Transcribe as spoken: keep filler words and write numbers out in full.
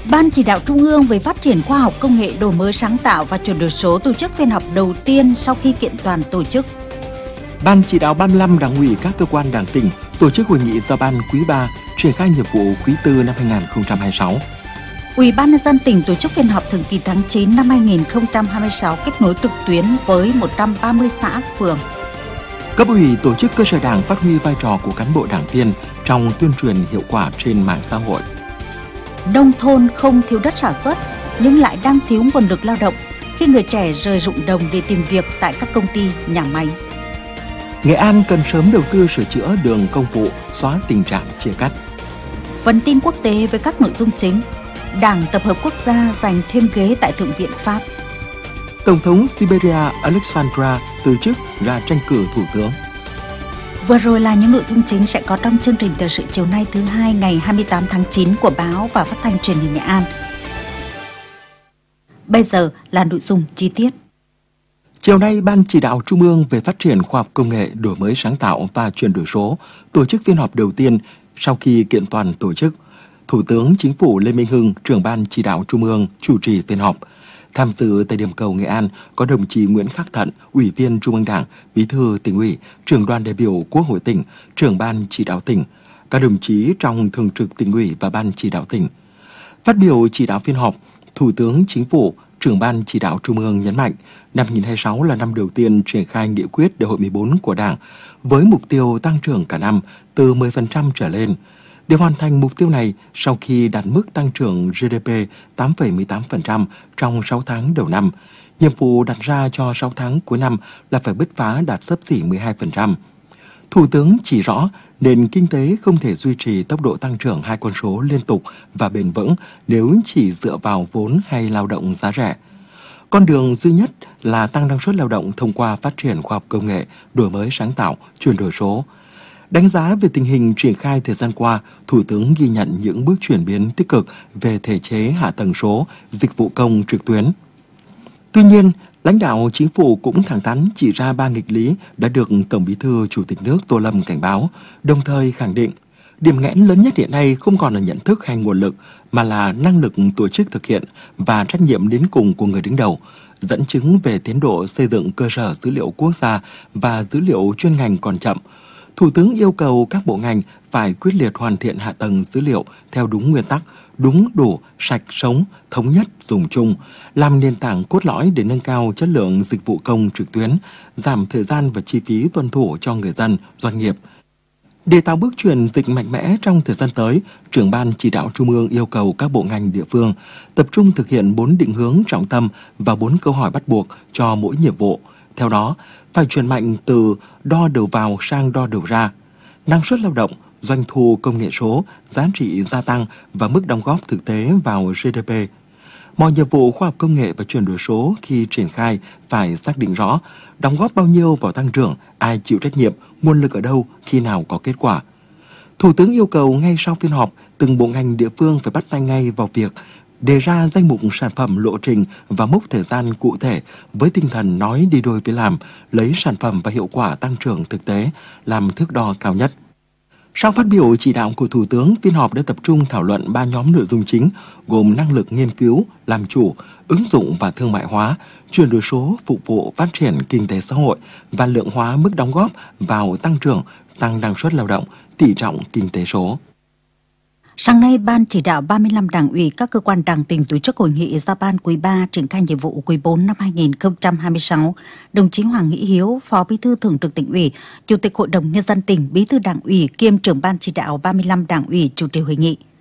Ban Chỉ đạo Trung ương về phát triển khoa học công nghệ, đổi mới sáng tạo và chuyển đổi số tổ chức phiên họp đầu tiên sau khi kiện toàn tổ chức. Ban Chỉ đạo ba mươi lăm Đảng ủy các cơ quan Đảng tỉnh tổ chức hội nghị giao ban quý ba triển khai nhiệm vụ quý tư năm hai nghìn không trăm hai mươi sáu. Ủy ban nhân dân tỉnh tổ chức phiên họp thường kỳ tháng chín năm hai nghìn không trăm hai mươi sáu kết nối trực tuyến với một trăm ba mươi xã phường. Cấp ủy tổ chức cơ sở Đảng phát huy vai trò của cán bộ đảng viên trong tuyên truyền hiệu quả trên mạng xã hội. Nông thôn không thiếu đất sản xuất nhưng lại đang thiếu nguồn lực lao động khi người trẻ rời ruộng đồng để tìm việc tại các công ty, nhà máy. Nghệ An cần sớm đầu tư sửa chữa đường công vụ, xóa tình trạng chia cắt. Phần tin quốc tế với các nội dung chính. Đảng Tập hợp Quốc gia giành thêm ghế tại Thượng viện Pháp. Tổng thống Siberia Alexandra từ chức ra tranh cử thủ tướng. Vừa rồi là những nội dung chính sẽ có trong chương trình thời sự chiều nay thứ hai ngày hai mươi tám tháng chín của báo và phát thanh truyền hình Nghệ An. Bây giờ là nội dung chi tiết. Chiều nay, Ban Chỉ đạo Trung ương về phát triển khoa học công nghệ, đổi mới sáng tạo và chuyển đổi số tổ chức phiên họp đầu tiên sau khi kiện toàn tổ chức. Thủ tướng Chính phủ Lê Minh Hưng, trưởng Ban Chỉ đạo Trung ương chủ trì phiên họp. Tham dự tại điểm cầu Nghệ An có đồng chí Nguyễn Khắc Thận, Ủy viên Trung ương Đảng, Bí thư Tỉnh ủy, trưởng đoàn đại biểu Quốc hội tỉnh, trưởng Ban Chỉ đạo tỉnh, các đồng chí trong Thường trực Tỉnh ủy và Ban Chỉ đạo tỉnh. Phát biểu chỉ đạo phiên họp, Thủ tướng Chính phủ, trưởng Ban Chỉ đạo Trung ương nhấn mạnh, năm hai nghìn không trăm hai mươi sáu là năm đầu tiên triển khai nghị quyết đại hội mười bốn của Đảng, với mục tiêu tăng trưởng cả năm từ mười phần trăm trở lên. Để hoàn thành mục tiêu này, sau khi đạt mức tăng trưởng giê đê pê tám phẩy mười tám phần trăm trong sáu tháng đầu năm, nhiệm vụ đặt ra cho sáu tháng cuối năm là phải bứt phá đạt xấp xỉ mười hai phần trăm. Thủ tướng chỉ rõ, nền kinh tế không thể duy trì tốc độ tăng trưởng hai con số liên tục và bền vững nếu chỉ dựa vào vốn hay lao động giá rẻ. Con đường duy nhất là tăng năng suất lao động thông qua phát triển khoa học công nghệ, đổi mới sáng tạo, chuyển đổi số. Đánh giá về tình hình triển khai thời gian qua, Thủ tướng ghi nhận những bước chuyển biến tích cực về thể chế hạ tầng số, dịch vụ công trực tuyến. Tuy nhiên, lãnh đạo chính phủ cũng thẳng thắn chỉ ra ba nghịch lý đã được Tổng Bí thư Chủ tịch nước Tô Lâm cảnh báo, đồng thời khẳng định điểm nghẽn lớn nhất hiện nay không còn là nhận thức hay nguồn lực, mà là năng lực tổ chức thực hiện và trách nhiệm đến cùng của người đứng đầu, dẫn chứng về tiến độ xây dựng cơ sở dữ liệu quốc gia và dữ liệu chuyên ngành còn chậm. Thủ tướng yêu cầu các bộ ngành phải quyết liệt hoàn thiện hạ tầng dữ liệu theo đúng nguyên tắc, đúng, đủ, sạch, sống, thống nhất, dùng chung, làm nền tảng cốt lõi để nâng cao chất lượng dịch vụ công trực tuyến, giảm thời gian và chi phí tuân thủ cho người dân, doanh nghiệp. Để tạo bước chuyển dịch mạnh mẽ trong thời gian tới, trưởng Ban Chỉ đạo Trung ương yêu cầu các bộ ngành địa phương tập trung thực hiện bốn định hướng trọng tâm và bốn câu hỏi bắt buộc cho mỗi nhiệm vụ. Theo đó, phải chuyển mạnh từ đo đầu vào sang đo đầu ra, năng suất lao động, doanh thu công nghệ số, giá trị gia tăng và mức đóng góp thực tế vào giê đê pê. Mọi nhiệm vụ khoa học công nghệ và chuyển đổi số khi triển khai phải xác định rõ đóng góp bao nhiêu vào tăng trưởng, ai chịu trách nhiệm, nguồn lực ở đâu, khi nào có kết quả. Thủ tướng yêu cầu ngay sau phiên họp, từng bộ ngành địa phương phải bắt tay ngay vào việc đề ra danh mục sản phẩm, lộ trình và mốc thời gian cụ thể với tinh thần nói đi đôi với làm, lấy sản phẩm và hiệu quả tăng trưởng thực tế làm thước đo cao nhất. Sau phát biểu chỉ đạo của Thủ tướng, phiên họp đã tập trung thảo luận ba nhóm nội dung chính gồm năng lực nghiên cứu, làm chủ, ứng dụng và thương mại hóa, chuyển đổi số phục vụ phát triển kinh tế xã hội và lượng hóa mức đóng góp vào tăng trưởng, tăng năng suất lao động, tỷ trọng kinh tế số. Sáng nay, Ban Chỉ đạo ba mươi lăm Đảng ủy các cơ quan Đảng tỉnh tổ chức hội nghị giao ban quý ba triển khai nhiệm vụ quý bốn năm hai nghìn không trăm hai mươi sáu. Đồng chí Hoàng Nghĩ Hiếu, Phó Bí thư Thường trực Tỉnh ủy, Chủ tịch Hội đồng Nhân dân tỉnh, Bí thư Đảng ủy kiêm trưởng Ban Chỉ đạo ba mươi lăm Đảng ủy chủ trì hội nghị.